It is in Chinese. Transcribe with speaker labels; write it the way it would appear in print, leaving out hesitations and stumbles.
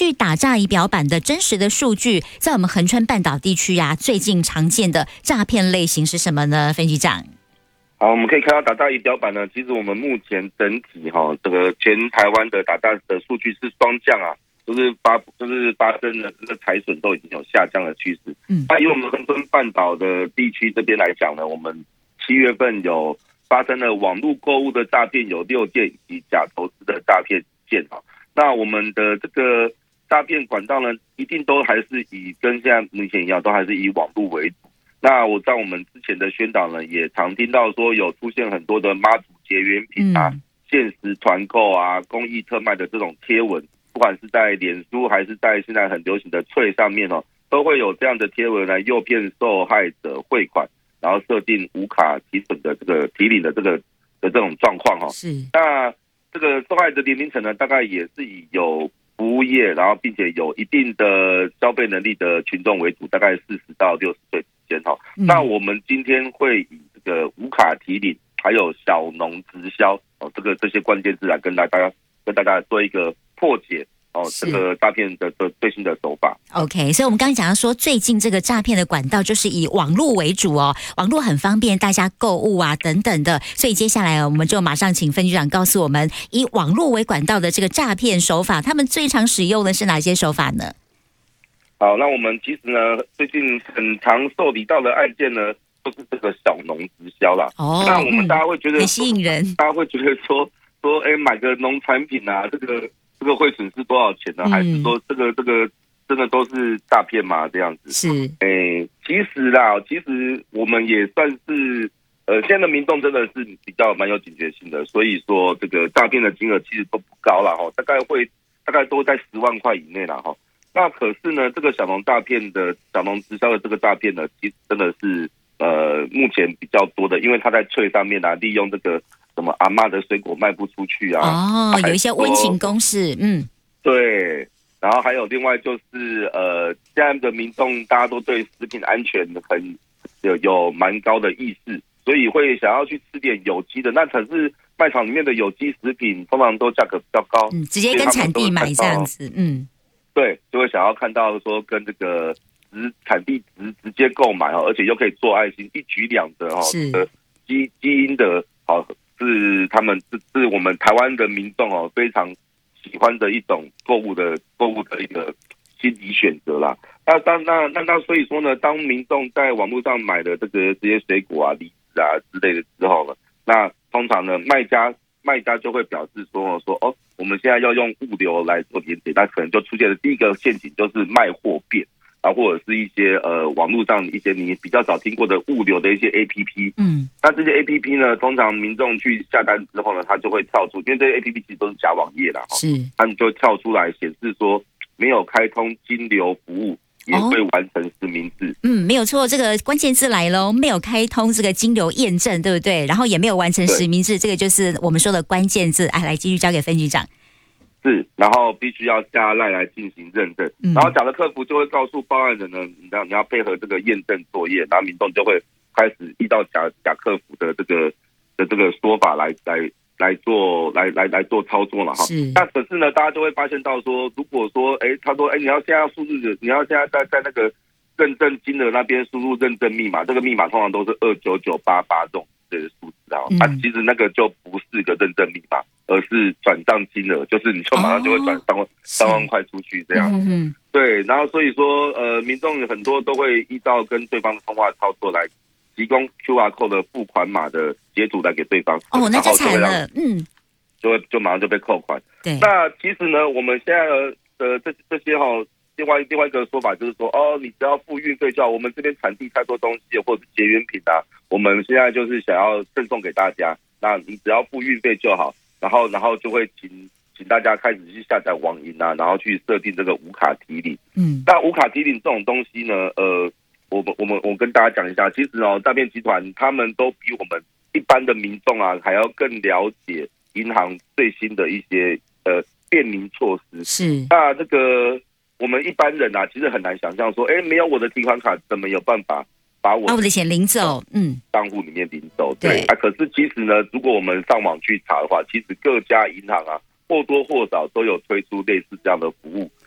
Speaker 1: 于打诈仪表板的真实的数据，在我们恒春半岛地区最近常见的诈骗类型是什么呢？分局长。
Speaker 2: 好，我们可以看到打诈仪表板呢，其实我们目前整体这个全台湾的打诈的数据是双降啊，就是发生的这个财损都已经有下降的趋势。那以我们恒春半岛的地区这边来讲呢，我们7月份有发生了网络购物的诈骗有6件，以及假投资的诈骗件啊。那我们的这个诈骗管道呢，一定都还是跟现在目前一样，都还是以网络为主。那我在我们之前的宣导呢，也常听到说有出现很多的妈祖结缘品啊、限时团购啊、公益特卖的这种贴文，不管是在脸书还是在现在很流行的脆上面都会有这样的贴文来诱骗受害者汇款，然后设定无卡提损的这个提领的这种状况
Speaker 1: 是。
Speaker 2: 那这个受害者年龄层呢，大概也是以有服务业，然后并且有一定的消费能力的群众为主，大概40到60岁之间那我们今天会以这个无卡提领，还有小农直销这些关键字来跟大家做一个破解这个诈骗的最新的手法。
Speaker 1: OK， 所以我们刚刚讲到说，最近这个诈骗的管道就是以网络为主网络很方便大家购物等等的，所以接下来我们就马上请分局长告诉我们，以网络为管道的这个诈骗手法，他们最常使用的是哪些手法呢？
Speaker 2: 好，那我们其实呢，最近很常受理到的案件呢，都是这个小农直销啦。那我们大家会觉得
Speaker 1: 很吸引人，
Speaker 2: 大家会觉得说，买个农产品这个会损失多少钱呢？还是说这个真的都是诈骗吗？这样子
Speaker 1: 是。
Speaker 2: 其实我们也算是现在的民众真的是比较蛮有警觉性的，所以说这个诈骗的金额其实都不高啦大概都在10万块以内啦那可是呢，这个小农直销的这个诈骗呢，其实真的是目前比较多的，因为他在脆上面利用这个什么阿嬷的水果卖不出去
Speaker 1: 有一些温情攻势，
Speaker 2: 对。然后还有另外就是现在的民众大家都对食品安全有蛮高的意识，所以会想要去吃点有机的。那可是卖场里面的有机食品通常都价格比较高，
Speaker 1: 直接跟产地买这样子，
Speaker 2: 对，就会想要看到说跟这个产地直接购买而且又可以做爱心，一举两得基因的是我们台湾的民众非常喜欢的一种购物的一个心理选择啦。那所以说呢，当民众在网络上买的这些水果梨子之类的之后呢，那通常呢卖家就会表示说我们现在要用物流来做连结，那可能就出现了第一个陷阱，就是卖货变或者是一些网络上一些你比较少听过的物流的一些 APP。那这些 APP 呢，通常民众去下单之后呢，它就会跳出，因为这些 APP 其实都是假网页啦他们就跳出来显示说没有开通金流服务，也会完成实名制。
Speaker 1: 没有错，这个关键字来咯，没有开通这个金流验证，对不对？然后也没有完成实名制，这个就是我们说的关键字。来继续交给分局长。
Speaker 2: 是，然后必须要下赖来进行认证，然后假的客服就会告诉报案人呢，你要配合这个验证作业，然后民众就会开始依照假客服的这个说法来做操作了那可是呢，大家就会发现到说，如果说他说你要现在输入你要现在在那个认证金额那边输入认证密码，这个密码通常都是29988这种数字其实那个就不是个认证密码，而是转账金额，就是你就马上就会转3万块出去这样。对，然后所以说民众很多都会依照跟对方的通话操作来提供 QR code 的付款码的截图来给对方。
Speaker 1: 那就惨了，
Speaker 2: 就马上就被扣款。
Speaker 1: 对，
Speaker 2: 那其实呢，我们现在的这些另外一个说法就是说，你只要付运费就好。我们这边产地太多东西或者是结缘品我们现在就是想要赠送给大家。那你只要付运费就好，然后就会请大家开始去下载网银然后去设定这个无卡提领。那无卡提领这种东西呢，我跟大家讲一下，其实诈骗集团他们都比我们一般的民众还要更了解银行最新的一些便民措施。
Speaker 1: 是，
Speaker 2: 那这个我们一般人其实很难想象说，没有我的提款卡怎么有办法把我
Speaker 1: 的钱领走？
Speaker 2: 账户里面领走。对可是其实呢，如果我们上网去查的话，其实各家银行或多或少都有推出类似这样的服务。